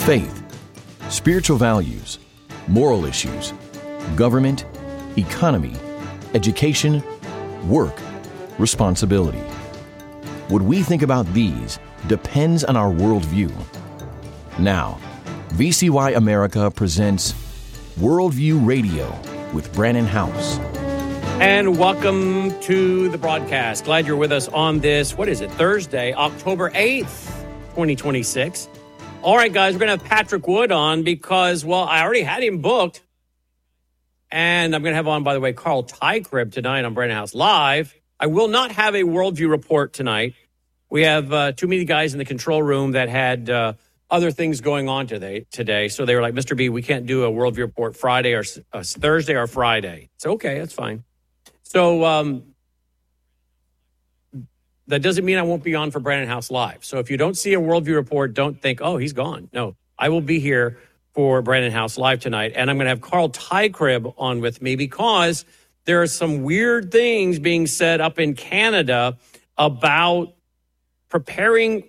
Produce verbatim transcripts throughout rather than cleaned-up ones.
faith, spiritual values, moral issues, government, economy, education, work, responsibility. What we think about these depends on our worldview. Now, V C Y America presents Worldview Radio with Brannon Howse. And welcome to the broadcast. Glad you're with us on this, what is it, Thursday, October eighth, twenty twenty-six. All right, guys, we're going to have Patrick Wood on because, well, I already had him booked. And I'm going to have on, by the way, Carl Tykrib tonight on Brannon Howse Live. I will not have a worldview report tonight. We have uh, too many guys in the control room that had uh, other things going on today. Today, so they were like, Mister B, we can't do a worldview report Friday or uh, Thursday or Friday. It's okay, that's fine. So um, that doesn't mean I won't be on for Brannon Howse Live. So if you don't see a worldview report, don't think, oh, he's gone. No, I will be here for Brannon Howse Live tonight, and I'm going to have Carl Tykrib on with me because there are some weird things being said up in Canada about preparing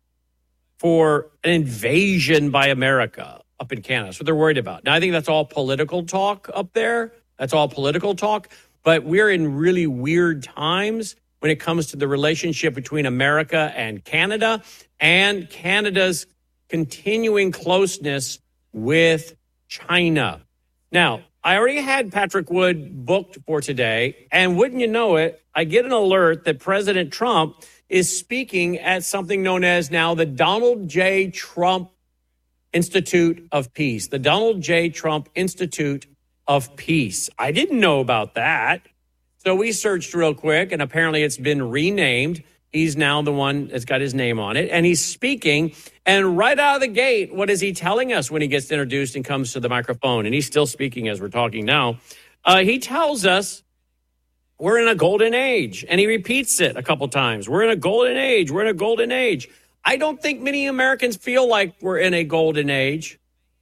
for an invasion by America up in Canada. That's what they're worried about. Now, I think that's all political talk up there. That's all political talk. But we're in really weird times when it comes to the relationship between America and Canada and Canada's continuing closeness with China. Now, I already had Patrick Wood booked for today, and wouldn't you know it, I get an alert that President Trump is speaking at something known as now the Donald J. Trump Institute of Peace. The Donald J. Trump Institute of Peace. I didn't know about that. So we searched real quick, and apparently it's been renamed. He's now the one that's got his name on it, and he's speaking. And right out of the gate, what is he telling us when he gets introduced and comes to the microphone? And he's still speaking as we're talking now. Uh, he tells us we're in a golden age, and he repeats it a couple times. We're in a golden age. We're in a golden age. I don't think many Americans feel like we're in a golden age.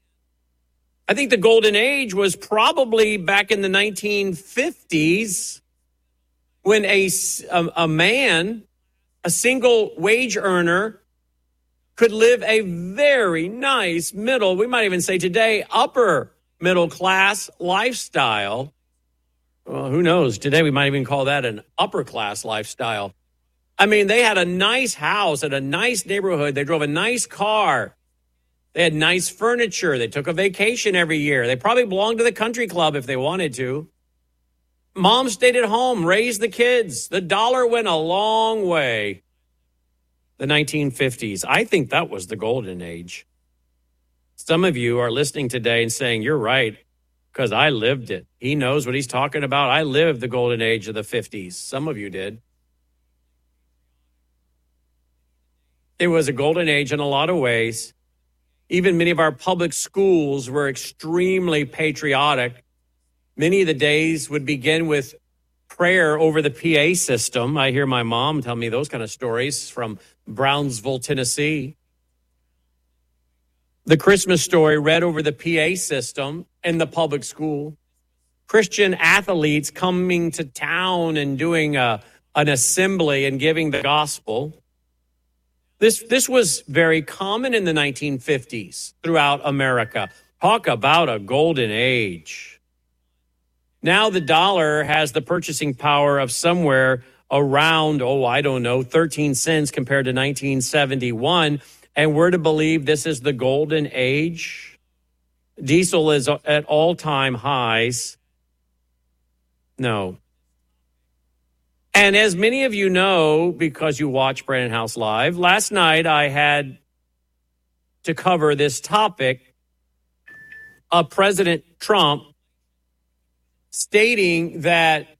I think the golden age was probably back in the nineteen fifties when a, a, a man, a single wage earner, could live a very nice middle, we might even say today, upper middle class lifestyle. Well, who knows? Today we might even call that an upper class lifestyle. I mean, they had a nice house at a nice neighborhood. They drove a nice car. They had nice furniture. They took a vacation every year. They probably belonged to the country club if they wanted to. Mom stayed at home, raised the kids. The dollar went a long way. The nineteen fifties. I think that was the golden age. Some of you are listening today and saying, you're right, because I lived it. He knows what he's talking about. I lived the golden age of the fifties. Some of you did. It was a golden age in a lot of ways. Even many of our public schools were extremely patriotic. Many of the days would begin with prayer over the P A system. I hear my mom tell me those kind of stories from Brownsville, Tennessee. The Christmas story read over the P A system in the public school. Christian athletes coming to town and doing a, an assembly and giving the gospel. This this was very common in the nineteen fifties throughout America. Talk about a golden age. Now the dollar has the purchasing power of somewhere around, oh, I don't know, thirteen cents compared to nineteen seventy-one. And we're to believe this is the golden age. Diesel is at all-time highs. No. And as many of you know, because you watch Brannon Howse Live, last night I had to cover this topic of President Trump stating that,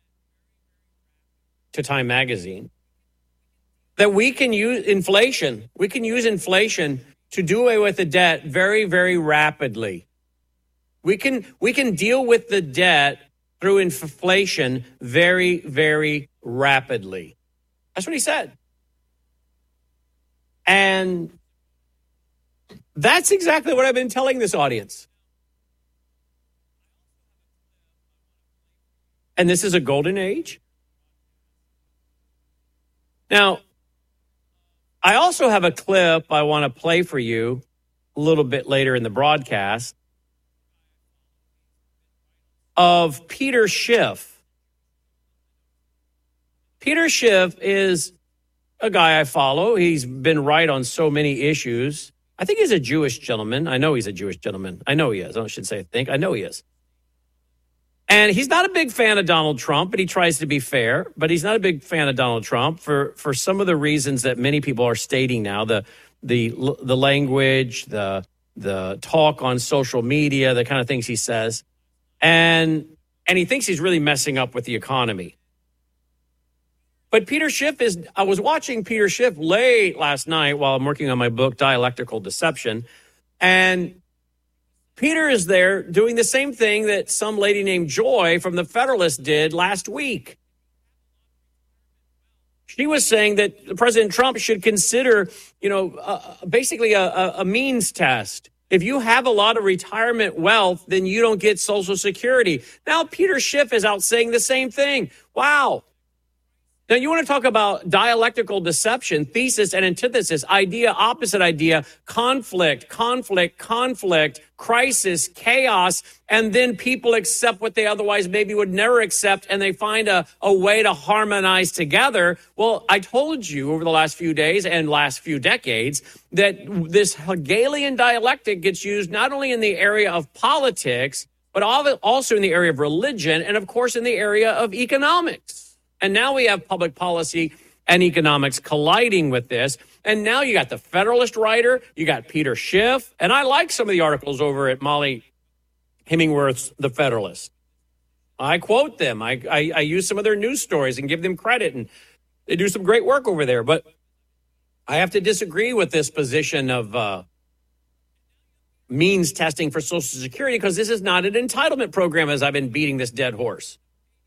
to Time Magazine, that we can use inflation, we can use inflation to do away with the debt very, very rapidly. We can, we can deal with the debt through inflation very, very rapidly. That's what he said. And that's exactly what I've been telling this audience. And this is a golden age. Now, I also have a clip I want to play for you a little bit later in the broadcast of Peter Schiff. Peter Schiff is a guy I follow. He's been right on so many issues. I think he's a Jewish gentleman. I know he's a Jewish gentleman. I know he is. I should say I think. I know he is. And he's not a big fan of Donald Trump, but he tries to be fair. But he's not a big fan of Donald Trump for, for some of the reasons that many people are stating now. The the the language, the the talk on social media, the kind of things he says. And and he thinks he's really messing up with the economy. But Peter Schiff is, I was watching Peter Schiff late last night while I'm working on my book, Dialectical Deception. And Peter is there doing the same thing that some lady named Joy from the Federalist did last week. She was saying that President Trump should consider, you know, uh, basically a, a, a means test. If you have a lot of retirement wealth, then you don't get Social Security. Now, Peter Schiff is out saying the same thing. Wow. Now, you want to talk about dialectical deception, thesis and antithesis, idea, opposite idea, conflict, conflict, conflict, crisis, chaos, and then people accept what they otherwise maybe would never accept, and they find a, a way to harmonize together. Well, I told you over the last few days and last few decades that this Hegelian dialectic gets used not only in the area of politics, but also in the area of religion, and of course in the area of economics. And now we have public policy and economics colliding with this. And now you got the Federalist writer, you got Peter Schiff, and I like some of the articles over at Molly Hemingworth's The Federalist. I quote them. I, I, I use some of their news stories and give them credit, and they do some great work over there. But I have to disagree with this position of uh, means testing for Social Security, because this is not an entitlement program, as I've been beating this dead horse.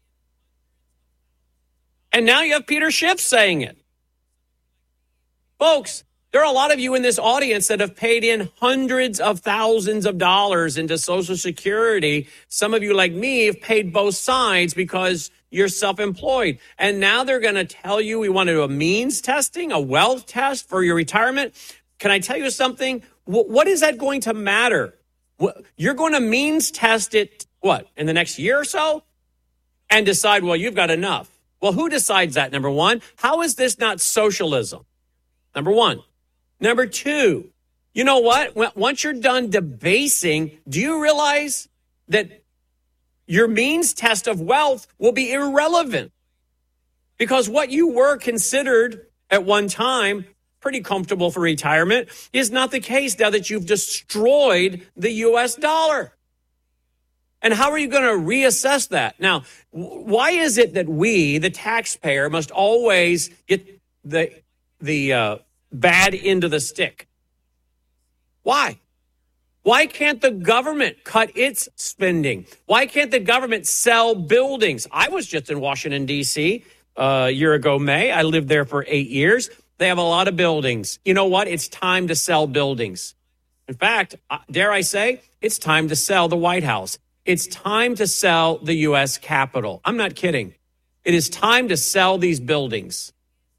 And now you have Peter Schiff saying it. Folks, there are a lot of you in this audience that have paid in hundreds of thousands of dollars into Social Security. Some of you, like me, have paid both sides because you're self-employed. And now they're going to tell you we want to do a means testing, a wealth test for your retirement. Can I tell you something? What is that going to matter? You're going to means test it, what, in the next year or so? And decide, well, you've got enough. Well, who decides that, number one? How is this not socialism? Number one. Number two, you know what? Once you're done debasing, do you realize that your means test of wealth will be irrelevant? Because what you were considered at one time pretty comfortable for retirement is not the case now that you've destroyed the U S dollar. And how are you going to reassess that? Now, why is it that we, the taxpayer, must always get the the uh, bad end of the stick? Why? Why can't the government cut its spending? Why can't the government sell buildings? I was just in Washington, D C uh, a year ago, May. I lived there for eight years. They have a lot of buildings. You know what? It's time to sell buildings. In fact, dare I say, it's time to sell the White House. It's time to sell the U S Capitol. I'm not kidding. It is time to sell these buildings.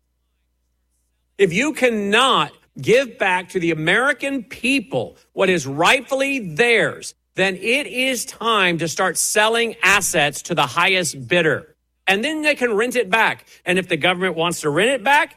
If you cannot give back to the American people what is rightfully theirs, then it is time to start selling assets to the highest bidder. And then they can rent it back. And if the government wants to rent it back,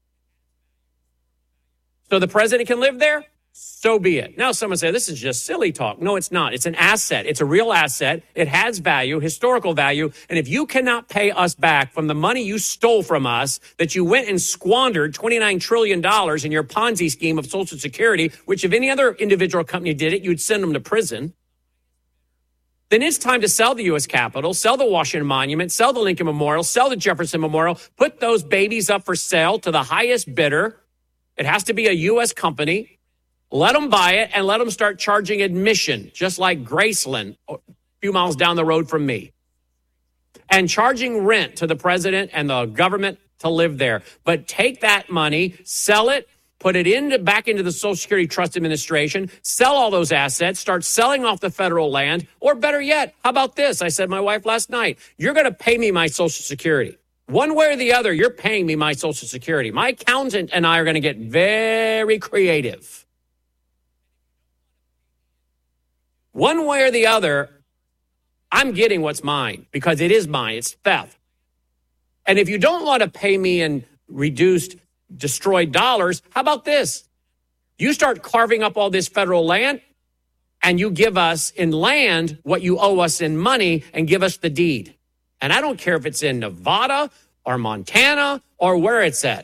so the president can live there, so be it. Now, someone say, this is just silly talk. No, it's not. It's an asset. It's a real asset. It has value, historical value. And if you cannot pay us back from the money you stole from us, that you went and squandered twenty-nine trillion dollars in your Ponzi scheme of Social Security, which if any other individual company did it, you'd send them to prison, then it's time to sell the U S Capitol, sell the Washington Monument, sell the Lincoln Memorial, sell the Jefferson Memorial, put those babies up for sale to the highest bidder. It has to be a U S company. Let them buy it and let them start charging admission, just like Graceland, a few miles down the road from me, and charging rent to the president and the government to live there. But take that money, sell it, put it into back into the Social Security Trust Administration, sell all those assets, start selling off the federal land, or better yet, how about this? I said to my wife last night, you're going to pay me my Social Security. One way or the other, you're paying me my Social Security. My accountant and I are going to get very creative. one way or the other, I'm getting what's mine because it is mine. It's theft. And if you don't want to pay me in reduced, destroyed dollars, how about this? You start carving up all this federal land and you give us in land what you owe us in money and give us the deed. And I don't care if it's in Nevada or Montana or where it's at.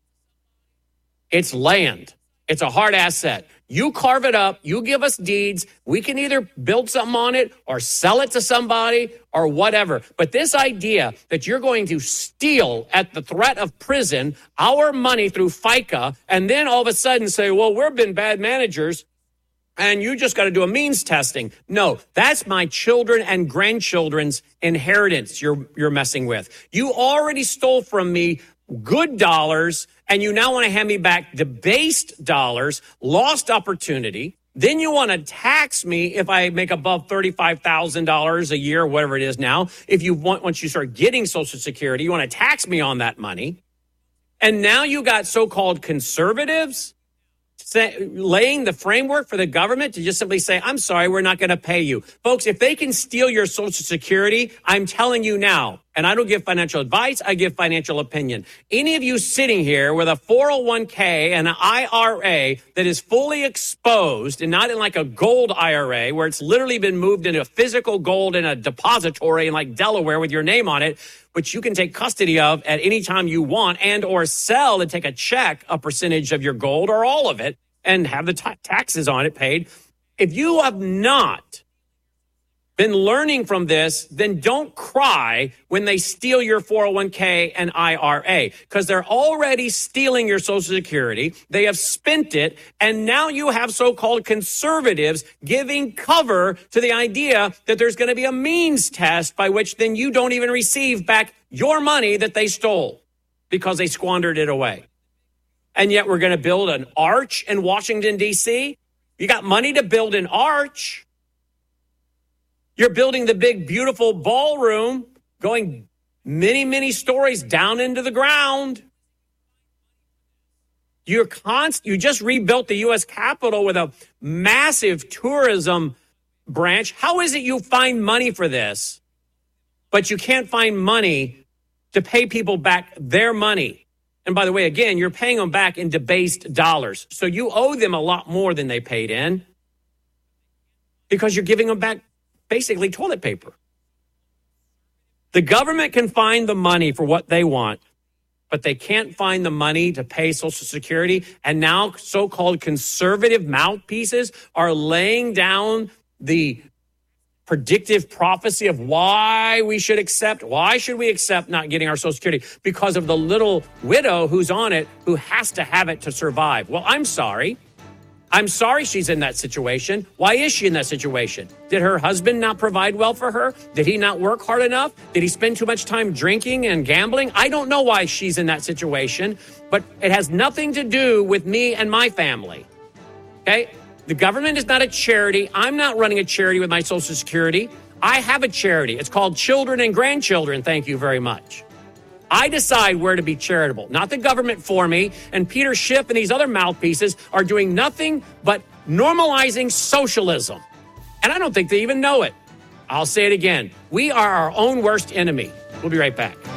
It's land. It's a hard asset. You carve it up. You give us deeds. We can either build something on it or sell it to somebody or whatever. But this idea that you're going to steal at the threat of prison our money through FICA and then all of a sudden say, well, we've been bad managers and you just got to do a means testing. No, that's my children and grandchildren's inheritance you're, you're messing with. You already stole from me good dollars, and you now want to hand me back debased dollars, lost opportunity. Then you want to tax me if I make above thirty-five thousand dollars a year, whatever it is now. If you want, once you start getting Social Security, you want to tax me on that money. And now you got so-called conservatives say, laying the framework for the government to just simply say, I'm sorry, we're not going to pay you. Folks, if they can steal your Social Security, I'm telling you now, and I don't give financial advice, I give financial opinion. Any of you sitting here with a four oh one k and an I R A that is fully exposed and not in like a gold I R A where it's literally been moved into physical gold in a depository in like Delaware with your name on it, which you can take custody of at any time you want and or sell and take a check, a percentage of your gold or all of it and have the t- taxes on it paid. If you have not been learning from this, then don't cry when they steal your four oh one k and I R A because they're already stealing your Social Security. They have spent it. And now you have so-called conservatives giving cover to the idea that there's going to be a means test by which then you don't even receive back your money that they stole because they squandered it away. And yet we're going to build an arch in Washington, D C. You got money to build an arch. You're building the big, beautiful ballroom going many, many stories down into the ground. You're const- you just rebuilt the U S Capitol with a massive tourism branch. How is it you find money for this, but you can't find money to pay people back their money? And by the way, again, you're paying them back in debased dollars. So you owe them a lot more than they paid in because you're giving them back basically toilet paper. The government can find the money for what they want, but they can't find the money to pay Social Security. And now so-called conservative mouthpieces are laying down the predictive prophecy of why we should accept, why should we accept not getting our Social Security? Because of the little widow who's on it who has to have it to survive. Well, I'm sorry. I'm sorry she's in that situation. Why is she in that situation? Did her husband not provide well for her? Did he not work hard enough? Did he spend too much time drinking and gambling? I don't know why she's in that situation, but it has nothing to do with me and my family. Okay? The government is not a charity. I'm not running a charity with my Social Security. I have a charity. It's called Children and Grandchildren. Thank you very much. I decide where to be charitable, not the government for me. And Peter Schiff and these other mouthpieces are doing nothing but normalizing socialism. And I don't think they even know it. I'll say it again. We are our own worst enemy. We'll be right back.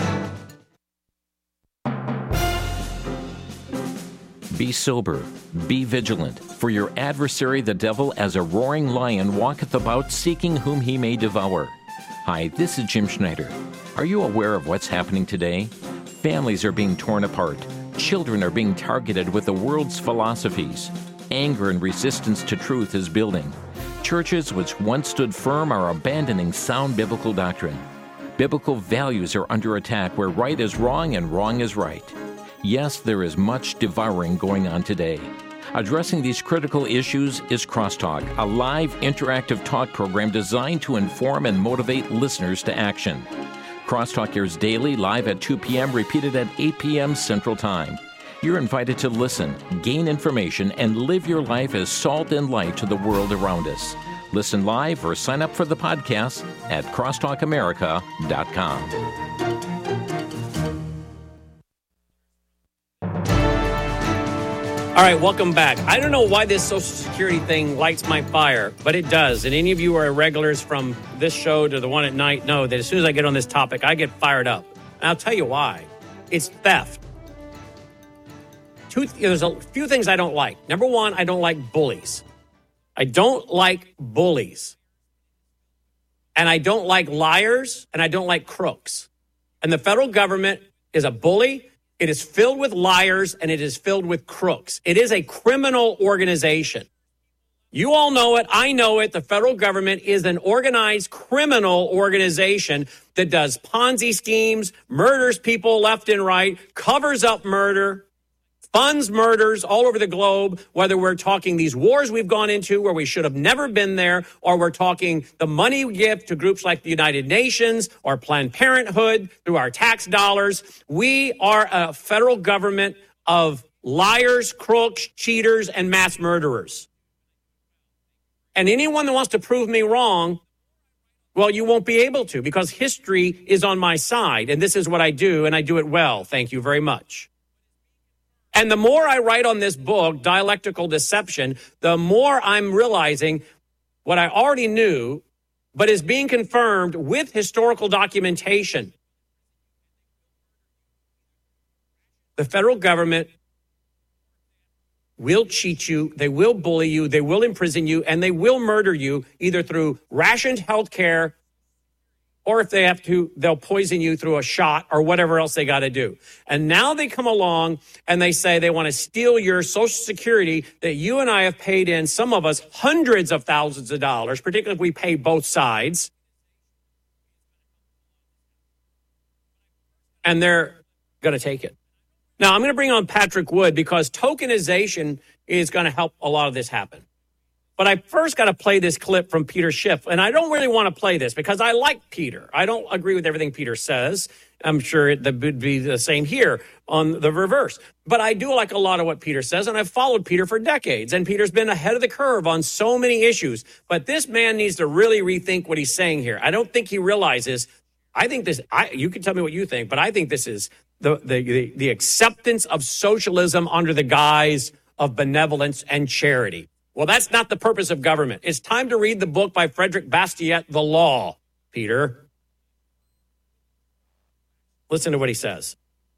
Be sober, be vigilant, for your adversary the devil as a roaring lion walketh about seeking whom he may devour. Hi, this is Jim Schneider. Are you aware of what's happening today? Families are being torn apart. Children are being targeted with the world's philosophies. Anger and resistance to truth is building. Churches which once stood firm are abandoning sound biblical doctrine. Biblical values are under attack where right is wrong and wrong is right. Yes, there is much devouring going on today. Addressing these critical issues is Crosstalk, a live interactive talk program designed to inform and motivate listeners to action. Crosstalk airs daily, live at two p.m., repeated at eight p.m. Central Time. You're invited to listen, gain information, and live your life as salt and light to the world around us. Listen live or sign up for the podcast at crosstalk america dot com. All All right, welcome back. I don't know why this Social Security thing lights my fire, but it does. And any of you who are regulars from this show to the one at night know that as soon as I get on this topic, I get fired up. And I'll tell you why. It's theft. Two, there's a few things I don't like. Number one, I don't like bullies. I don't like bullies. And I don't like liars, and I don't like crooks. And the federal government is a bully. It is filled with liars, and it is filled with crooks. It is a criminal organization. You all know it. I know it. The federal government is an organized criminal organization that does Ponzi schemes, murders people left and right, covers up murder, funds murders all over the globe, whether we're talking these wars we've gone into where we should have never been there, or we're talking the money we give to groups like the United Nations or Planned Parenthood through our tax dollars. We are a federal government of liars, crooks, cheaters, and mass murderers. And anyone that wants to prove me wrong, well, you won't be able to, because history is on my side. And this is what I do, and I do it well. Thank you very much. And the more I write on this book, Dialectical Deception, the more I'm realizing what I already knew, but is being confirmed with historical documentation. The federal government will cheat you, they will bully you, they will imprison you, and they will murder you either through rationed health care, or if they have to, they'll poison you through a shot or whatever else they got to do. And now they come along and they say they want to steal your Social Security that you and I have paid in, some of us, hundreds of thousands of dollars, particularly if we pay both sides. And they're going to take it. Now, I'm going to bring on Patrick Wood because tokenization is going to help a lot of this happen. But I first got to play this clip from Peter Schiff. And I don't really want to play this because I like Peter. I don't agree with everything Peter says. I'm sure that would be the same here on the reverse. But I do like a lot of what Peter says, and I've followed Peter for decades. And Peter's been ahead of the curve on so many issues. But this man needs to really rethink what he's saying here. I don't think he realizes, I think this, I, you can tell me what you think, but I think this is the, the, the, the acceptance of socialism under the guise of benevolence and charity. Well, that's not the purpose of government. It's time to read the book by Frederick Bastiat, The Law, Peter. Listen to what he says.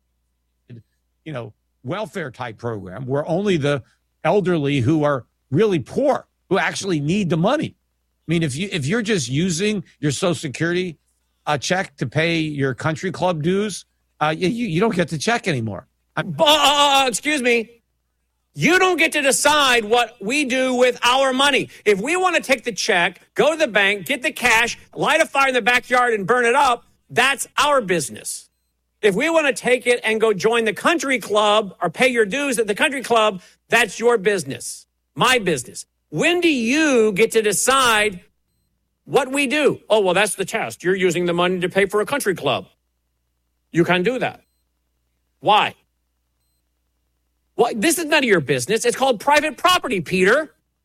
You know, welfare type program where only the elderly who are really poor, who actually need the money. I mean, if you if you're just using your Social Security uh, check to pay your country club dues, uh, you you don't get the check anymore. Uh, excuse me. You don't get to decide what we do with our money. If we want to take the check, go to the bank, get the cash, light a fire in the backyard and burn it up, that's our business. If we want to take it and go join the country club or pay your dues at the country club, that's your business, my business. When do you get to decide what we do? Oh, well, that's the test. You're using the money to pay for a country club. You can't do that. Why? Well, this is none of your business. It's called private property, Peter.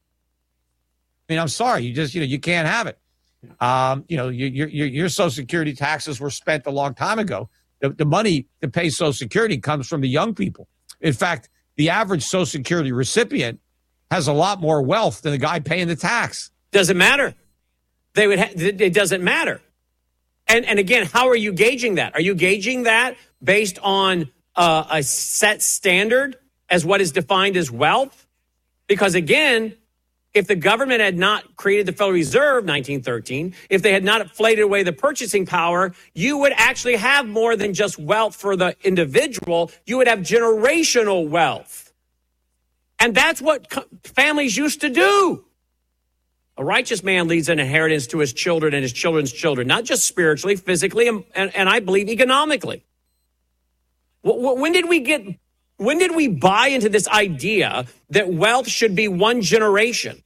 I mean, I'm sorry. You just, you know, you can't have it. Um, you know, your, your, your Social Security taxes were spent a long time ago. The, the money to pay Social Security comes from the young people. In fact, the average Social Security recipient has a lot more wealth than the guy paying the tax. Doesn't matter. They would. Ha- it doesn't matter. And and again, how are you gauging that? Are you gauging that based on uh, a set standard as what is defined as wealth? Because again, if the government had not created the Federal Reserve nineteen thirteen, if they had not inflated away the purchasing power, you would actually have more than just wealth for the individual. You would have generational wealth. And that's what co- families used to do. A righteous man leaves an inheritance to his children and his children's children, not just spiritually, physically, and, and, and I believe economically. When did we get, when did we buy into this idea that wealth should be one generation?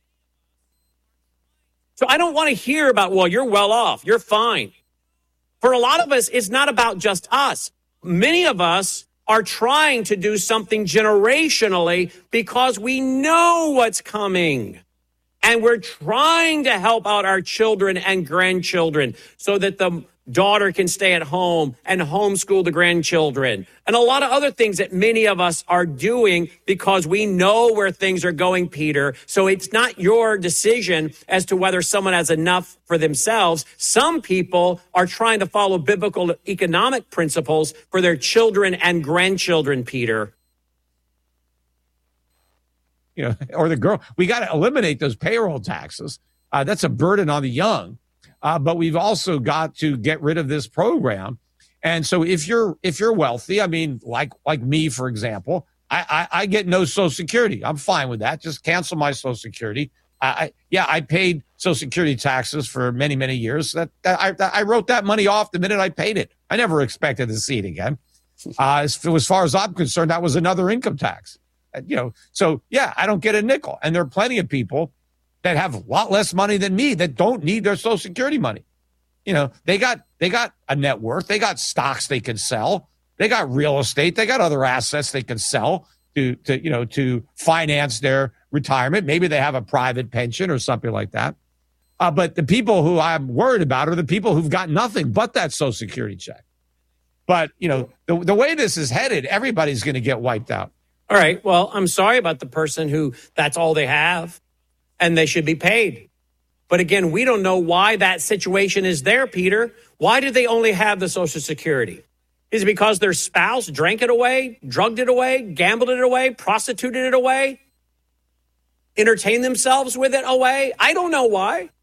So I don't want to hear about, well, you're well off, you're fine. For a lot of us, it's not about just us. Many of us are trying to do something generationally because we know what's coming. And we're trying to help out our children and grandchildren so that the daughter can stay at home and homeschool the grandchildren, and a lot of other things that many of us are doing because we know where things are going, Peter. So it's not your decision as to whether someone has enough for themselves. Some people are trying to follow biblical economic principles for their children and grandchildren, Peter. You know, or the girl. We got to eliminate those payroll taxes. Uh, that's a burden on the young. Uh, but we've also got to get rid of this program. And so if you're if you're wealthy, I mean, like like me, for example, I, I, I get no Social Security. I'm fine with that. Just cancel my Social Security. I, I yeah, I paid Social Security taxes for many, many years. That, that I, I wrote that money off the minute I paid it. I never expected to see it again. Uh, as, as far as I'm concerned, that was another income tax. Uh, you know, so yeah, I don't get a nickel. And there are plenty of people that have a lot less money than me that don't need their Social Security money. You know, they got they got a net worth. They got stocks they can sell. They got real estate. They got other assets they can sell to, to you know, to finance their retirement. Maybe they have a private pension or something like that. Uh, but the people who I'm worried about are the people who've got nothing but that Social Security check. But, you know, the, the way this is headed, everybody's going to get wiped out. All right. Well, I'm sorry about the person who that's all they have. And they should be paid. But again, we don't know why that situation is there, Peter. Why do they only have the Social Security? Is it because their spouse drank it away, drugged it away, gambled it away, prostituted it away, entertained themselves with it away? I don't know why.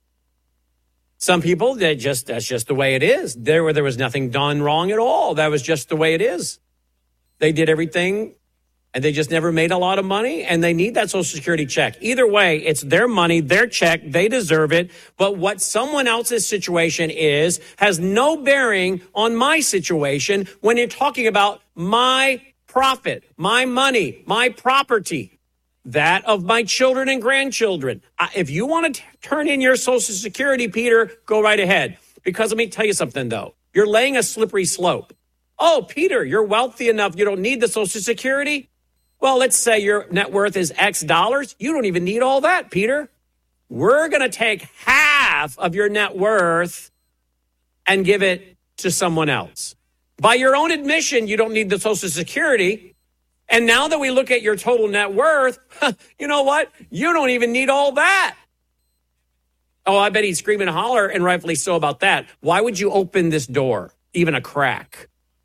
Some people, they just that's just the way it is. There where there was nothing done wrong at all. That was just the way it is. They did everything. And they just never made a lot of money, and they need that Social Security check. Either way, it's their money, their check, they deserve it. But what someone else's situation is has no bearing on my situation when you're talking about my profit, my money, my property, that of my children and grandchildren. If you want to t- turn in your Social Security, Peter, go right ahead. Because let me tell you something, though. You're laying a slippery slope. Oh, Peter, you're wealthy enough. You don't need the Social Security. Well, let's say your net worth is X dollars. You don't even need all that, Peter. We're going to take half of your net worth and give it to someone else. By your own admission, you don't need the Social Security. And now that we look at your total net worth, you know what? You don't even need all that. Oh, I bet he'd scream and holler, and rightfully so about that. Why would you open this door, even a crack?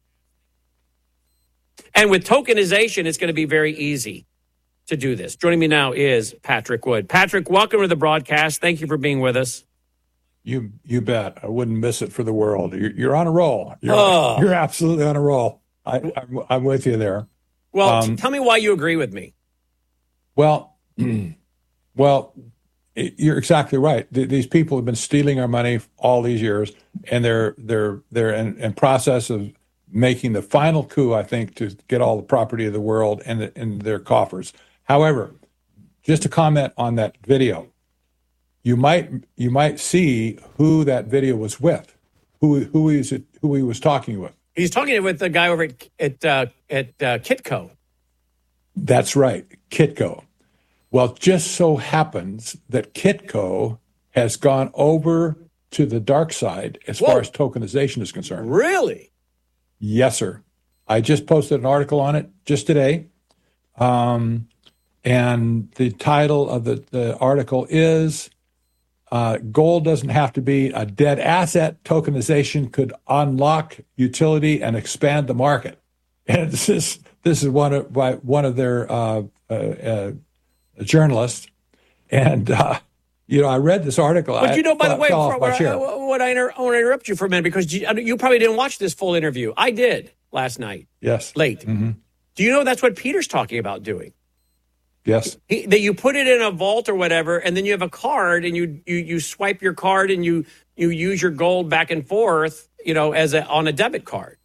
And with tokenization, it's going to be very easy to do this. Joining me now is Patrick Wood. Patrick, welcome to the broadcast. Thank you for being with us. You you bet. I wouldn't miss it for the world. You're, you're on a roll. You're, oh. you're absolutely on a roll. I, I'm, I'm with you there. Well, um, tell me why you agree with me. Well, well, you're exactly right. These people have been stealing our money all these years, and they're they're they're in, in process of making the final coup, I think, to get all the property of the world in, the, in their coffers. However, just to comment on that video, you might you might see who that video was with, who who is it, who he was talking with. He's talking with the guy over at at, uh, at uh, Kitco. That's right, Kitco. Well, it just so happens that Kitco has gone over to the dark side as Whoa. far as tokenization is concerned. Really? Yes, sir. I just posted an article on it just today. Um, and the title of the, the article is uh, Gold Doesn't Have to Be a Dead Asset. Tokenization could unlock utility and expand the market. And this is, this is one of, by one of their uh, uh, uh, journalists. And, uh, you know, I read this article. But you know, by I, the way, for, what, I, what I, inter- I want to interrupt you for a minute because you, you probably didn't watch this full interview. I did last night. Yes. Late. Mm-hmm. Do you know that's what Peter's talking about doing? Yes. He, that you put it in a vault or whatever, and then you have a card, and you you you swipe your card, and you you use your gold back and forth, you know, as a on a debit card.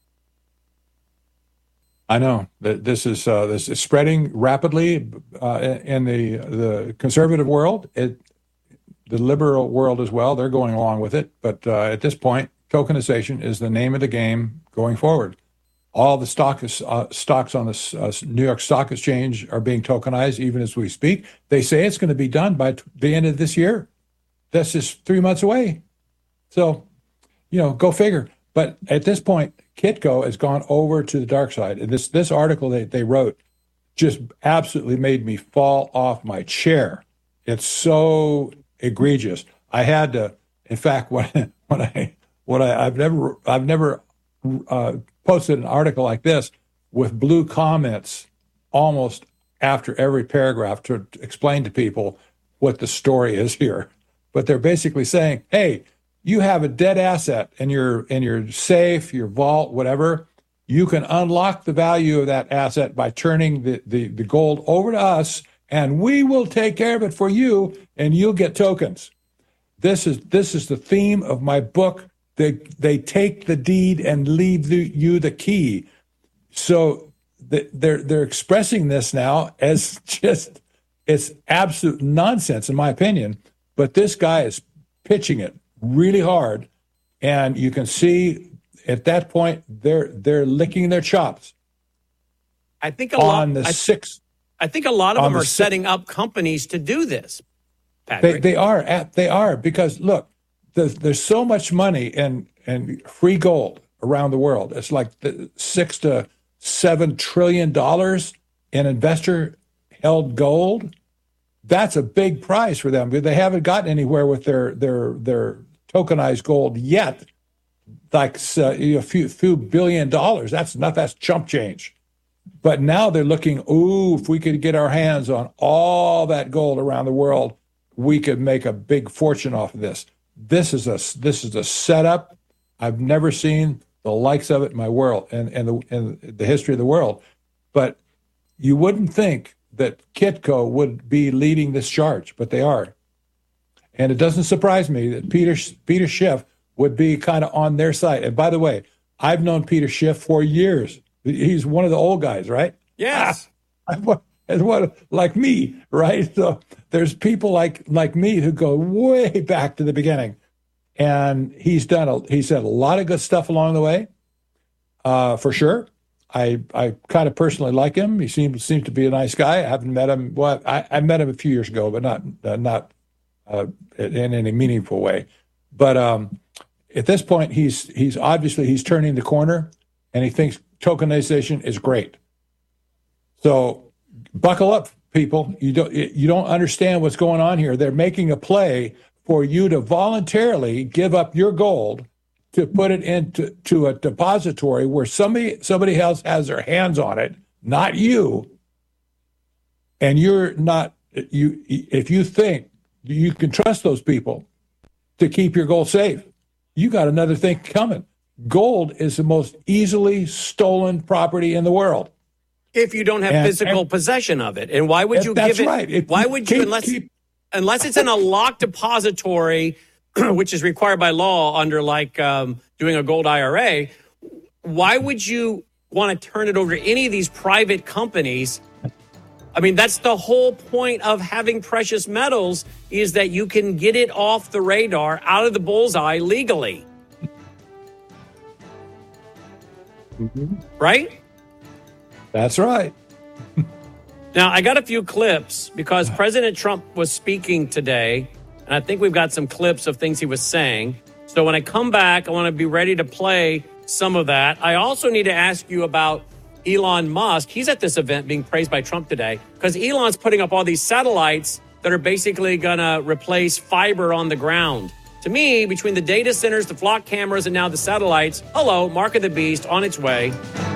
I know that this is uh, this is spreading rapidly uh, in the the conservative world. It. The liberal world as well, they're going along with it. But uh, at this point, tokenization is the name of the game going forward. All the stock is, uh, stocks on the uh, New York Stock Exchange are being tokenized even as we speak. They say it's going to be done by t- the end of this year. That's just three months away. So you know, go figure. But at this point, Kitco has gone over to the dark side. And this this article they, they wrote just absolutely made me fall off my chair. It's so egregious. I had to, in fact, when when I when I I've never I've never uh, posted an article like this with blue comments almost after every paragraph to explain to people what the story is here. But they're basically saying, hey, you have a dead asset in your in your safe, your vault, whatever. You can unlock the value of that asset by turning the, the, the gold over to us, and we will take care of it for you, and you'll get tokens. This is this is the theme of my book. They they take the deed and leave the, you the key. So the, they're they're expressing this now as just it's absolute nonsense in my opinion. But this guy is pitching it really hard, and you can see at that point they're they're licking their chops. I think a lot on the I, six. I think a lot of them the are six, setting up companies to do this. They, they are at they are because look, there's, there's so much money in in free gold around the world. It's like the six to seven trillion dollars in investor held gold. That's a big prize for them. They haven't gotten anywhere with their their their tokenized gold yet. Like uh, a few few billion dollars. That's not that's chump change. But now they're looking. Ooh, if we could get our hands on all that gold around the world, we could make a big fortune off of this. This is a this is a setup. I've never seen the likes of it in my world and and the in the history of the world. But you wouldn't think that Kitco would be leading this charge, but they are. And it doesn't surprise me that Peter Peter Schiff would be kind of on their side. And by the way, I've known Peter Schiff for years. He's one of the old guys, right? Yes. Ah, and what like me, right? So there's people like like me who go way back to the beginning, and he's done a, he's said a lot of good stuff along the way, uh, for sure. I I kind of personally like him. He seems seems to be a nice guy. I haven't met him. Well, I, I met him a few years ago, but not uh, not uh, in any meaningful way. But um, at this point, he's he's obviously he's turning the corner, and he thinks tokenization is great. So buckle up, people. You don't you don't understand what's going on here. They're making a play for you to voluntarily give up your gold to put it into to a depository where somebody somebody else has their hands on it, not you. And you're not you if you think you can trust those people to keep your gold safe, you got another thing coming. Gold is the most easily stolen property in the world. If you don't have and, physical and, possession of it. And why would you that's give it? Right. If why you would keep, you, unless, keep, unless it's in a locked depository, which is required by law under like um, doing a gold I R A, why would you want to turn it over to any of these private companies? I mean, that's the whole point of having precious metals is that you can get it off the radar, out of the bullseye legally. Mm-hmm. Right? That's right. Now, I got a few clips because President Trump was speaking today, and I think we've got some clips of things he was saying. So when I come back, I want to be ready to play some of that. I also need to ask you about Elon Musk. He's at this event being praised by Trump today because Elon's putting up all these satellites that are basically going to replace fiber on the ground. To me, between the data centers, the flock cameras, and now the satellites, hello, mark of the beast on its way.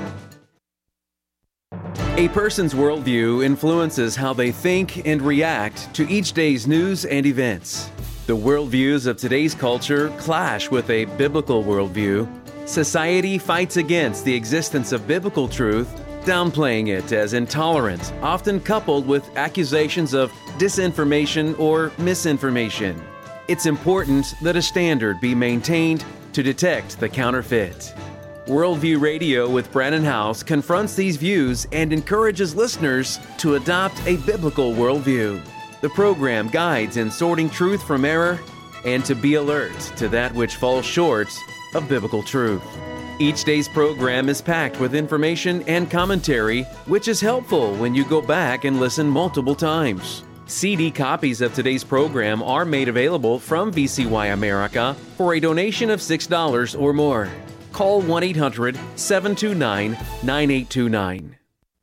A person's worldview influences how they think and react to each day's news and events. The worldviews of today's culture clash with a biblical worldview. Society fights against the existence of biblical truth, downplaying it as intolerant, often coupled with accusations of disinformation or misinformation. It's important that a standard be maintained to detect the counterfeit. Worldview Radio with Brannon Howse confronts these views and encourages listeners to adopt a biblical worldview. The program guides in sorting truth from error and to be alert to that which falls short of biblical truth. Each day's program is packed with information and commentary, which is helpful when you go back and listen multiple times. C D copies of today's program are made available from V C Y America for a donation of six dollars or more. Call one eight hundred seven two nine nine eight two nine.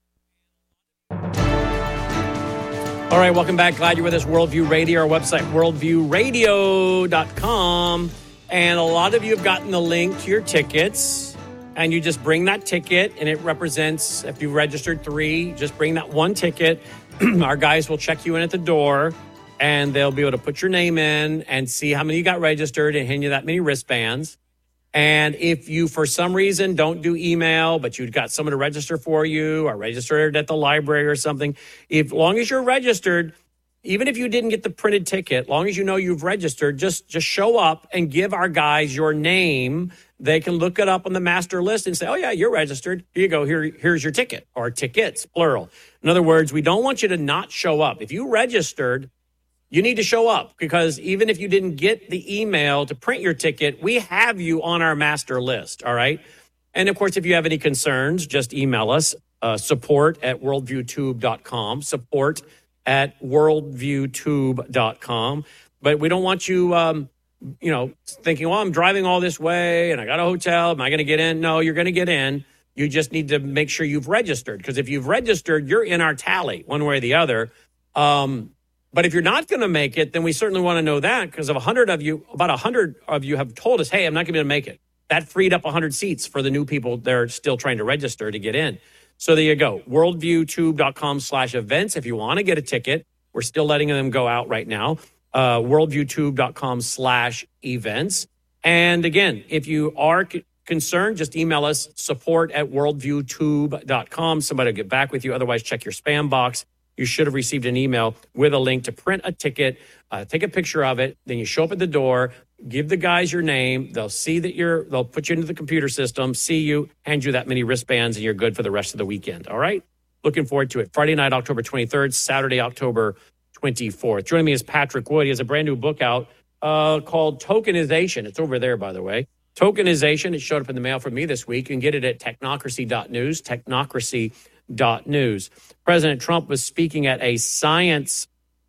All right, welcome back. Glad you're with us. Worldview Radio, our website, worldview radio dot com. And a lot of you have gotten the link to your tickets. And you just bring that ticket, and it represents, if you registered three, just bring that one ticket. Our guys will check you in at the door, and they'll be able to put your name in and see how many you got registered and hand you that many wristbands. And if you, for some reason, don't do email, but you've got someone to register for you or registered at the library or something, if long as you're registered, even if you didn't get the printed ticket, long as you know you've registered, just, just show up and give our guys your name. They can look it up on the master list and say, oh, yeah, you're registered. Here you go. Here, here's your ticket, or tickets, plural. In other words, we don't want you to not show up. If you registered, you need to show up, because even if you didn't get the email to print your ticket, we have you on our master list, all right? And, of course, if you have any concerns, just email us, uh, support at worldview tube dot com, support at worldview tube dot com. But we don't want you, um, you know, thinking, well, I'm driving all this way and I got a hotel. Am I going to get in? No, you're going to get in. You just need to make sure you've registered, because if you've registered, you're in our tally one way or the other. Um, but if you're not going to make it, then we certainly want to know that, because of one hundred of you, about one hundred of you have told us, hey, I'm not going to be able to make it. That freed up one hundred seats for the new people that are still trying to register to get in. So there you go. worldview tube dot com slash events. If you want to get a ticket, we're still letting them go out right now. Uh, worldview tube dot com slash events. And again, if you are c- concerned, just email us, support at worldview tube dot com. Somebody will get back with you. Otherwise, check your spam box. You should have received an email with a link to print a ticket, uh, take a picture of it. Then you show up at the door, give the guys your name. They'll see that you're, they'll put you into the computer system, see you, hand you that many wristbands, and you're good for the rest of the weekend. All right? Looking forward to it. Friday night, October twenty-third, Saturday, October twenty-fourth. Joining me is Patrick Wood. He has a brand new book out uh, called Tokenization. It's over there, by the way. Tokenization. It showed up in the mail for me this week. You can get it at technocracy dot news, technocracy dot news. President Trump was speaking at a science,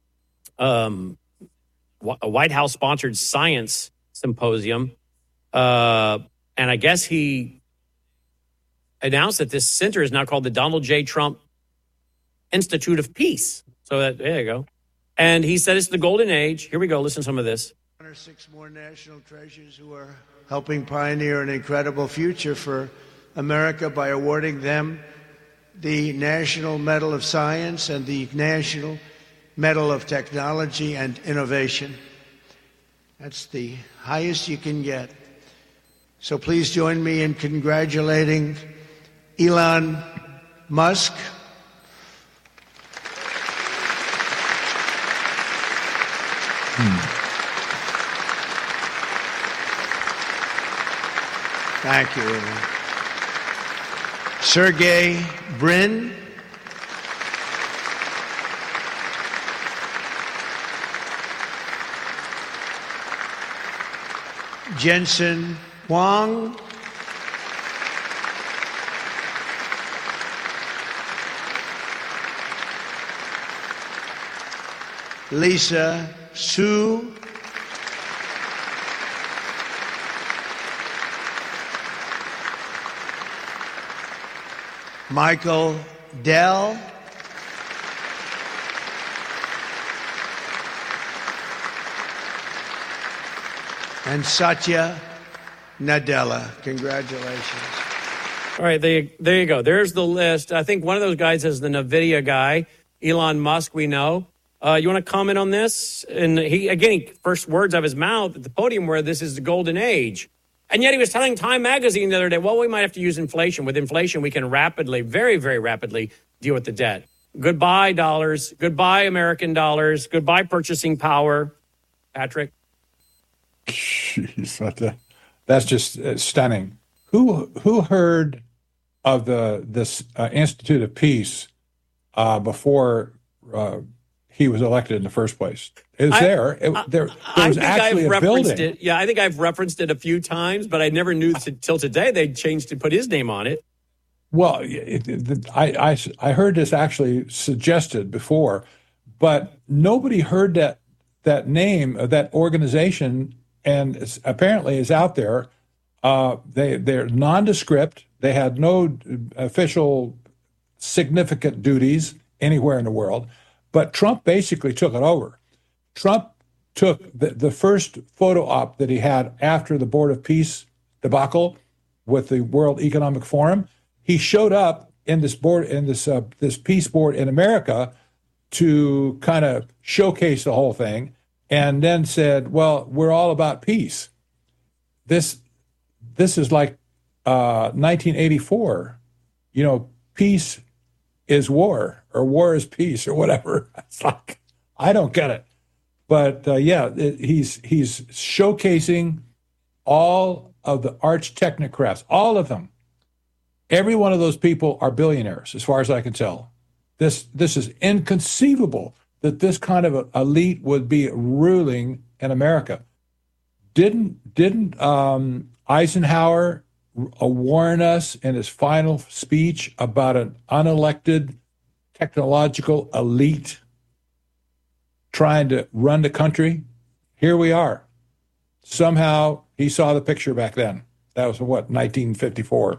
um, a White House-sponsored science symposium, uh, and I guess he announced that this center is now called the Donald J. Trump Institute of Peace. So that, there you go. And he said it's the golden age. Here we go. Listen to some of this. Six more national treasures who are helping pioneer an incredible future for America by awarding them the National Medal of Science and the National Medal of Technology and Innovation. That's the highest you can get. So please join me in congratulating Elon Musk, Hmm. Thank you. Sergey Brin. Jensen Huang. Lisa Su. Michael Dell. And Satya Nadella. Congratulations. All right, there, there you go. There's the list. I think one of those guys is the NVIDIA guy, Elon Musk, we know. Uh, you want to comment on this? And he, again, he, first words of his mouth at the podium were, this is the golden age. And yet he was telling Time Magazine the other day, well, we might have to use inflation. With inflation, we can rapidly, very, very rapidly deal with the debt. Goodbye, dollars. Goodbye, American dollars. Goodbye, purchasing power. Patrick? Jeez, that's just uh, stunning. Who who heard of the this uh, Institute of Peace uh, before uh, he was elected in the first place? It was I, there. It, I, there, there was actually I've a building. It. Yeah, I think I've referenced it a few times, but I never knew until today they changed to put his name on it. Well, it, it, I, I I heard this actually suggested before but nobody heard that that name of that organization, and it's, apparently is out there. Uh, they they're nondescript. They had no official significant duties anywhere in the world, but Trump basically took it over. Trump took the, the first photo op that he had after the Board of Peace debacle with the World Economic Forum. He showed up in this board in this uh, this peace board in America to kind of showcase the whole thing, and then said, "Well, we're all about peace." This this is like uh, nineteen eighty-four. You know, peace is war, or war is peace, or whatever. It's like, I don't get it. But uh, yeah, it, he's he's showcasing all of the arch technocrats, all of them. Every one of those people are billionaires, as far as I can tell. This this is inconceivable that this kind of a elite would be ruling in America. Didn't didn't um, Eisenhower warn us in his final speech about an unelected technological elite trying to run the country? Here we are. Somehow he saw the picture back then. That was what, nineteen fifty-four.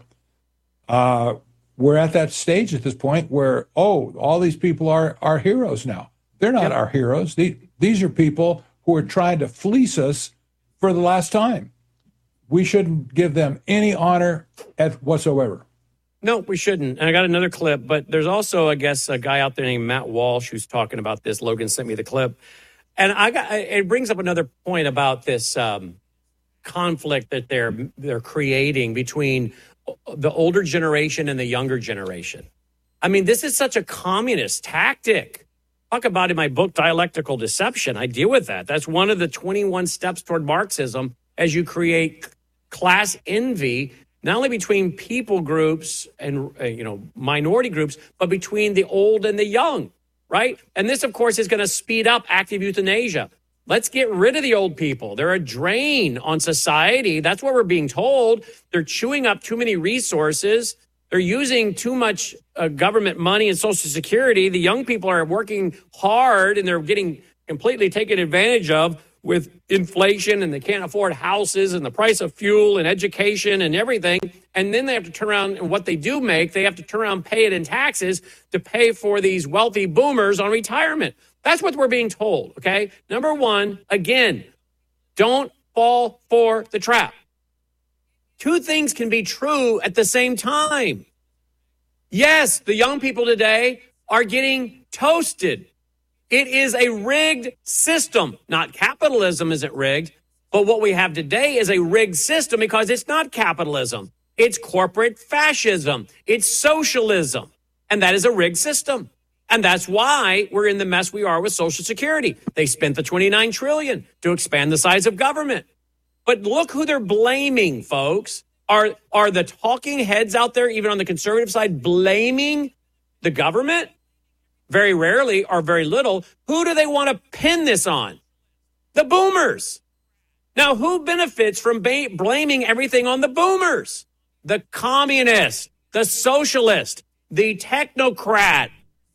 Uh, we're at that stage at this point where, oh, all these people are our heroes now. They're not yep. our heroes. These, these are people who are trying to fleece us for the last time. We shouldn't give them any honor at whatsoever. No, we shouldn't. And I got another clip, but there's also, I guess, a guy out there named Matt Walsh who's talking about this. Logan sent me the clip. And I got it brings up another point about this um, conflict that they're they're creating between the older generation and the younger generation. I mean, this is such a communist tactic. Talk about in my book, Dialectical Deception. I deal with that. That's one of the twenty-one steps toward Marxism, as you create class envy, not only between people groups and, uh, you know, minority groups, but between the old and the young, right? And this, of course, is going to speed up active euthanasia. Let's get rid of the old people. They're a drain on society. That's what we're being told. They're chewing up too many resources. They're using too much uh, government money and Social Security. The young people are working hard and they're getting completely taken advantage of with inflation, and they can't afford houses and the price of fuel and education and everything. And then they have to turn around, and what they do make, they have to turn around and pay it in taxes to pay for these wealthy boomers on retirement. That's what we're being told, okay? Number one, again, don't fall for the trap. Two things can be true at the same time. Yes, the young people today are getting toasted. It is a rigged system. Not capitalism isn't rigged, but what we have today is a rigged system because it's not capitalism. It's corporate fascism. It's socialism. And that is a rigged system. And that's why we're in the mess we are with Social Security. They spent the twenty-nine trillion dollars to expand the size of government. But look who they're blaming, folks. Are, are the talking heads out there, even on the conservative side, blaming the government? Very rarely or very little. Who do they want to pin this on? The boomers. Now, who benefits from ba- blaming everything on the boomers? The communist, the socialist, the technocrat.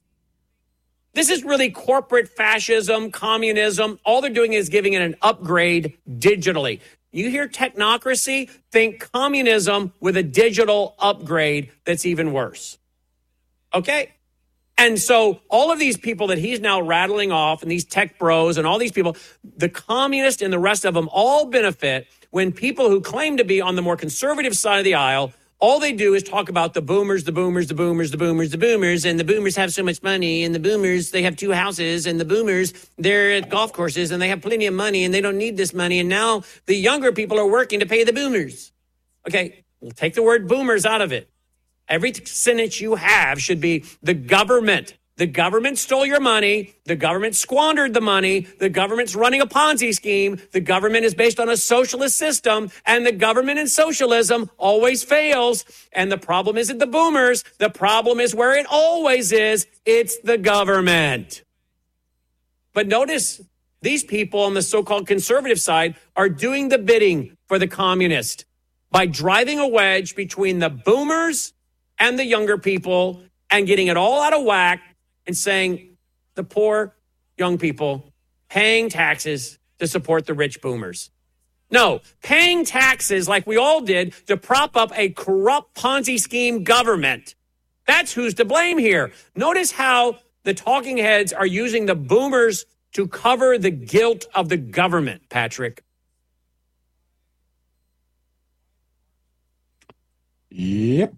This is really corporate fascism, communism. All they're doing is giving it an upgrade digitally. You hear technocracy, think communism with a digital upgrade that's even worse. Okay? And so all of these people that he's now rattling off, and these tech bros and all these people, the communists and the rest of them all benefit when people who claim to be on the more conservative side of the aisle, all they do is talk about the boomers, the boomers, the boomers, the boomers, the boomers, and the boomers have so much money, and the boomers, they have two houses, and the boomers, they're at golf courses, and they have plenty of money, and they don't need this money, and now the younger people are working to pay the boomers. Okay, we'll take the word boomers out of it. Every sentence you have should be the government. The government stole your money. The government squandered the money. The government's running a Ponzi scheme. The government is based on a socialist system. And the government and socialism always fails. And the problem isn't the boomers. The problem is where it always is. It's the government. But notice these people on the so-called conservative side are doing the bidding for the communist by driving a wedge between the boomers and the younger people and getting it all out of whack and saying the poor young people paying taxes to support the rich boomers. No, paying taxes like we all did to prop up a corrupt Ponzi scheme government. That's who's to blame here. Notice how the talking heads are using the boomers to cover the guilt of the government, Patrick. Yep.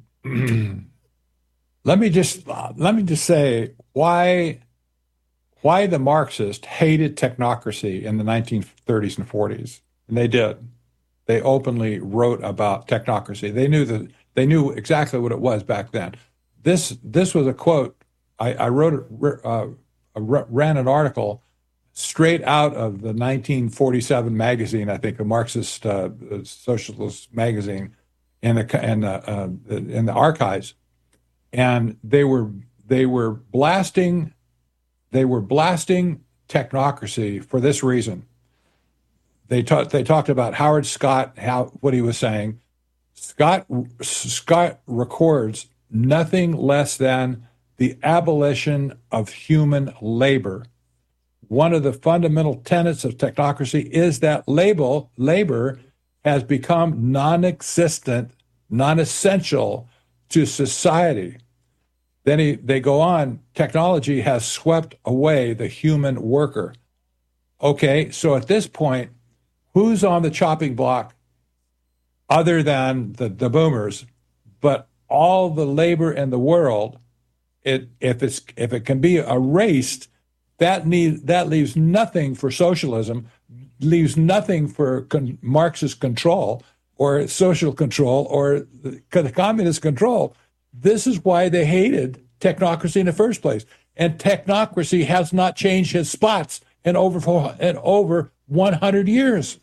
let me just uh, let me just say why why the Marxists hated technocracy in the nineteen thirties and forties. And they did. They openly wrote about technocracy. They knew that they knew exactly what it was back then. This this was a quote. I, I wrote uh, ran an article straight out of the nineteen forty-seven magazine, I think, a Marxist uh, socialist magazine, in the in the, uh, in the archives, and they were they were blasting they were blasting technocracy for this reason. They talked they talked about Howard Scott, how what he was saying. Scott Scott records nothing less than the abolition of human labor. One of the fundamental tenets of technocracy is that label, labor has become non-existent, non-essential to society. Then he, they go on, technology has swept away the human worker. Okay, so at this point, who's on the chopping block other than the, the boomers, but all the labor in the world, it, if it's if it can be erased, that need that leaves nothing for socialism, leaves nothing for con- Marxist control or social control or the, the communist control. This is why they hated technocracy in the first place. And technocracy has not changed its spots in over in over one hundred years.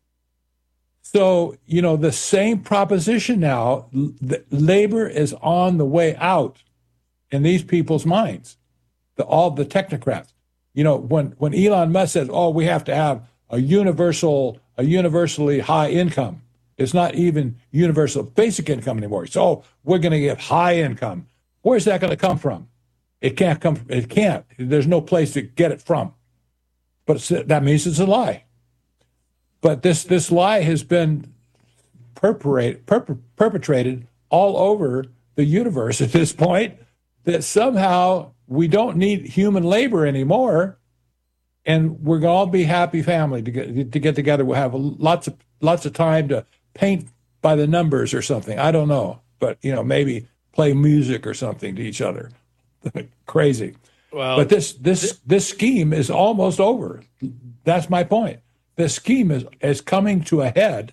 So, you know, the same proposition now, the labor is on the way out in these people's minds, the, all the technocrats. You know, when, when Elon Musk says, oh, we have to have a universal, a universally high income, it's not even universal basic income anymore. So we're going to give high income. Where's that going to come from? It can't come. It can't. There's no place to get it from. But it's, that means it's a lie. But this this lie has been perpetrate, perp, perpetrated all over the universe at this point, that somehow we don't need human labor anymore, and we're going to all be happy family to get to get together. We'll have lots of lots of time to paint by the numbers or something. I don't know, but you know, maybe play music or something to each other. Crazy. Well, but this this th- this scheme is almost over. That's my point. The scheme is, is coming to a head.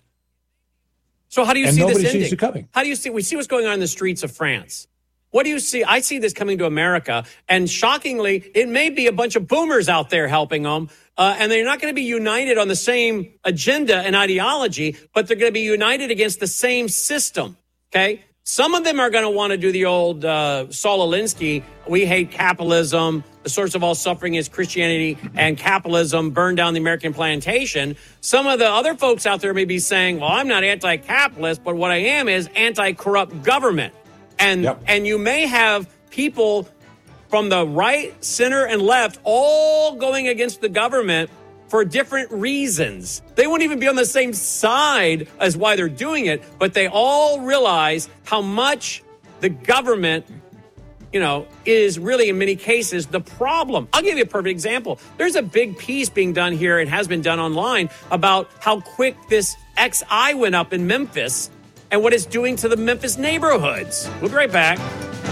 So how do you and see nobody this ending? Sees it coming. How do you see? We see what's going on in the streets of France. What do you see? I see this coming to America, and shockingly, it may be a bunch of boomers out there helping them, uh, and they're not going to be united on the same agenda and ideology, but they're going to be united against the same system. Okay. Some of them are going to want to do the old uh, Saul Alinsky, we hate capitalism, the source of all suffering is Christianity, and capitalism burned down the American plantation. Some of the other folks out there may be saying, well, I'm not anti-capitalist, but what I am is anti-corrupt government. And yep. and you may have people from the right, center, and left all going against the government for different reasons. They won't even be on the same side as why they're doing it, but they all realize how much the government, you know, is really in many cases the problem. I'll give you a perfect example. There's a big piece being done here and has been done online about how quick this X I went up in Memphis and what it's doing to the Memphis neighborhoods. We'll be right back.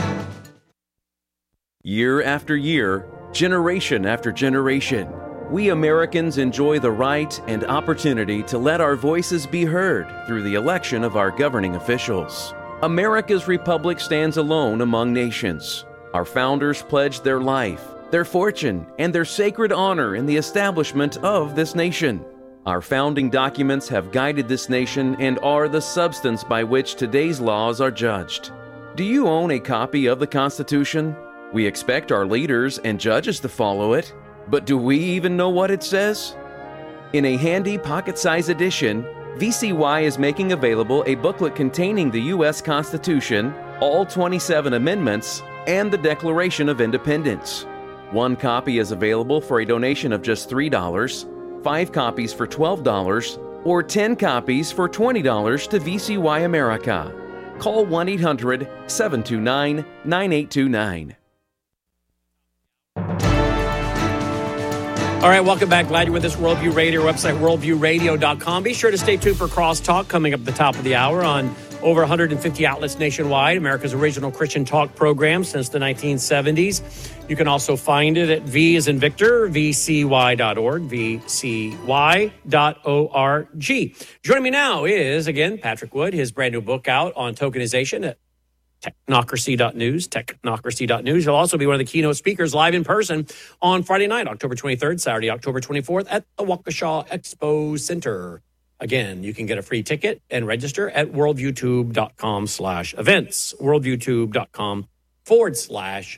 Year after year, generation after generation, we Americans enjoy the right and opportunity to let our voices be heard through the election of our governing officials. America's republic stands alone among nations. Our founders pledged their life, their fortune, and their sacred honor in the establishment of this nation. Our founding documents have guided this nation and are the substance by which today's laws are judged. Do you own a copy of the Constitution? We expect our leaders and judges to follow it. But do we even know what it says? In a handy pocket-sized edition, V C Y is making available a booklet containing the U S Constitution, all twenty-seven amendments, and the Declaration of Independence. One copy is available for a donation of just three dollars, five copies for twelve dollars, or ten copies for twenty dollars to V C Y America. Call one eight hundred, seven two nine, nine eight two nine. All right, welcome back. Glad you're with us. Worldview Radio, website worldview radio dot com. Be sure to stay tuned for Crosstalk coming up at the top of the hour on over one hundred fifty outlets nationwide, America's original Christian talk program since the nineteen seventies. You can also find it at V as in Victor, V C Y dot org, V C Y dot org. Joining me now is, again, Patrick Wood, his brand new book out on tokenization at technocracy dot news, technocracy dot news. He'll also be one of the keynote speakers live in person on Friday night, October twenty-third, Saturday, October twenty-fourth at the Waukesha Expo Center. Again, you can get a free ticket and register at worldviewtube.com slash events, worldviewtube.com forward slash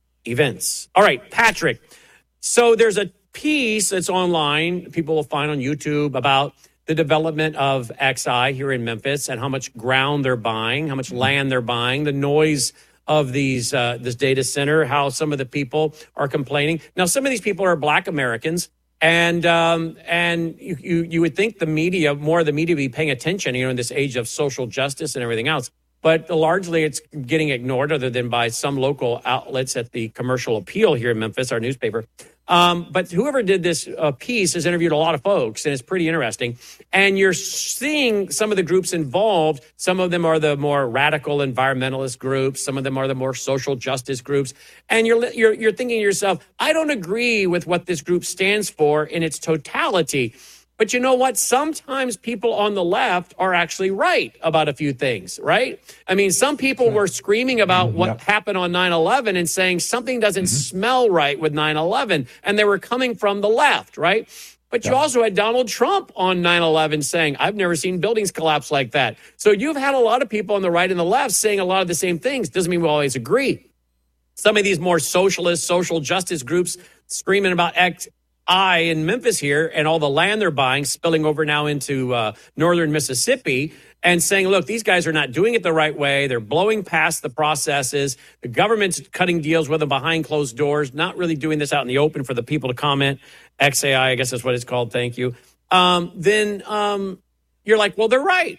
events. All right, Patrick. So there's a piece that's online, people will find on YouTube, about the development of X I here in Memphis and how much ground they're buying, how much land they're buying, the noise of these uh, this data center, how some of the people are complaining. Now, some of these people are Black Americans, and um, and you, you you would think the media, more of the media, would be paying attention, you know, in this age of social justice and everything else. But largely, it's getting ignored, other than by some local outlets at the Commercial Appeal here in Memphis, our newspaper. Um, but whoever did this uh, piece has interviewed a lot of folks, and it's pretty interesting. And you're seeing some of the groups involved. Some of them are the more radical environmentalist groups. Some of them are the more social justice groups. And you're you're you're thinking to yourself, I don't agree with what this group stands for in its totality. But you know what? Sometimes people on the left are actually right about a few things, right? I mean, some people were screaming about what yep. happened on nine eleven and saying something doesn't mm-hmm. smell right with nine eleven. And they were coming from the left, right? But yep. you also had Donald Trump on nine eleven saying, I've never seen buildings collapse like that. So you've had a lot of people on the right and the left saying a lot of the same things. Doesn't mean we always agree. Some of these more socialist, social justice groups screaming about X. I in Memphis here and all the land they're buying spilling over now into uh, northern Mississippi and saying, look, these guys are not doing it the right way. They're blowing past the processes. The government's cutting deals with them behind closed doors, not really doing this out in the open for the people to comment. X A I, I guess that's what it's called. Thank you. Um, then um, you're like, well, they're right.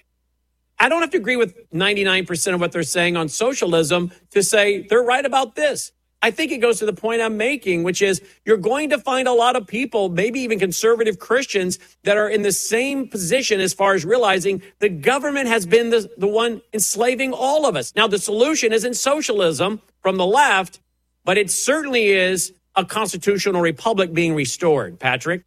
I don't have to agree with ninety-nine percent of what they're saying on socialism to say they're right about this. I think it goes to the point I'm making, which is you're going to find a lot of people, maybe even conservative Christians, that are in the same position as far as realizing the government has been the, the one enslaving all of us. Now, the solution isn't socialism from the left, but it certainly is a constitutional republic being restored. Patrick?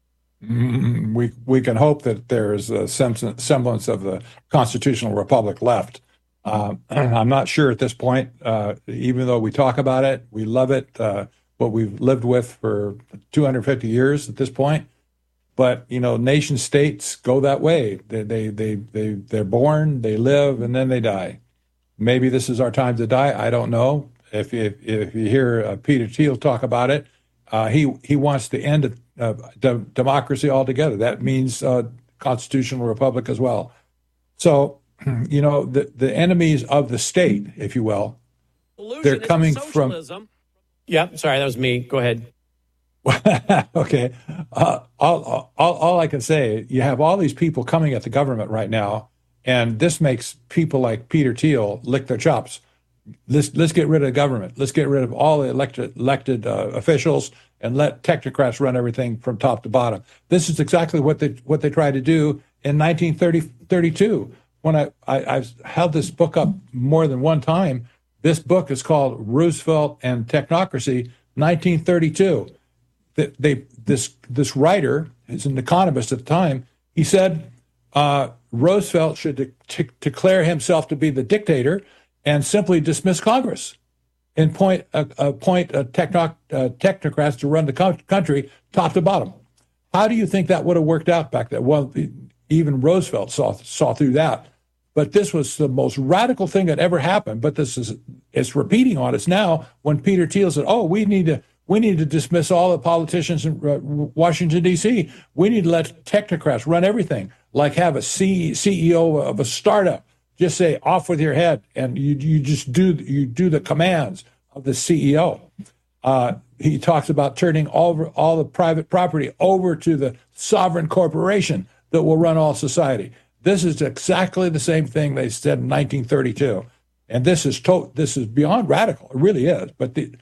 Mm, we we can hope that there's a semblance of the constitutional republic left. Uh, I'm not sure at this point, uh, even though we talk about it, we love it, uh, what we've lived with for two hundred fifty years at this point. But, you know, nation states go that way. They, they, they, they, they're born, they live, and then they die. Maybe this is our time to die. I don't know. If, if, if you hear uh, Peter Thiel talk about it, uh, he, he wants to end uh, de- democracy altogether. That means uh, constitutional republic as well. So, you know, the, the enemies of the state, if you will, Illusion they're coming from. Yeah, sorry, that was me. Go ahead. Okay. Uh, all, all, all I can say, you have all these people coming at the government right now, and this makes people like Peter Thiel lick their chops. Let's, let's get rid of the government. Let's get rid of all the elected, elected uh, officials and let technocrats run everything from top to bottom. This is exactly what they what they tried to do in nineteen thirty-two. When I, I, I've held this book up more than one time, this book is called Roosevelt and Technocracy, nineteen thirty-two. They, they, this, this writer, is an economist at the time, he said uh, Roosevelt should de- t- declare himself to be the dictator and simply dismiss Congress and point, uh, appoint a techno- uh, technocrats to run the co- country top to bottom. How do you think that would have worked out back then? Well, even Roosevelt saw saw through that. But this was the most radical thing that ever happened. But this is it's repeating on us now when Peter Thiel said, "Oh, we need to we need to dismiss all the politicians in uh, Washington D C. We need to let technocrats run everything, like have a C- CEO of a startup just say off with your head, and you you just do you do the commands of the C E O." Uh, he talks about turning all, all the private property over to the sovereign corporation that will run all society. This is exactly the same thing they said in nineteen thirty-two. And this is to, this is beyond radical. It really is. But the,